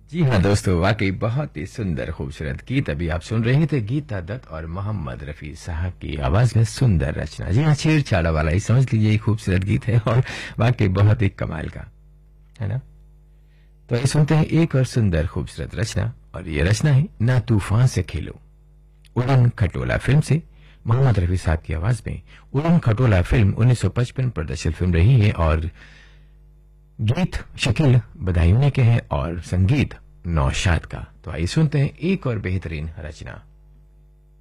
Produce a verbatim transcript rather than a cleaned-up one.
जी हाँ दोस्तों, वाकई बहुत ही सुंदर खूबसूरत गीत अभी आप सुन रहे थे। गीता दत्त और मोहम्मद रफी साहब की आवाज में सुंदर रचना। जी हाँ, छेड़छाड़ वाला ही समझ लीजिए, ये खूबसूरत गीत है और वाकई बहुत ही कमाल का है ना। तो ये सुनते हैं एक और सुंदर खूबसूरत रचना, और ये रचना है ना तूफान से खेलो, उड़न खटोला फिल्म से। मोहम्मद रफी साहब की आवाज में उड़न खटोला फिल्म उन्नीस सौ पचपन प्रदर्शित फिल्म रही है, और गीत शकील बदायूं ने के हैं और संगीत नौशाद का। तो आइए सुनते हैं एक और बेहतरीन रचना।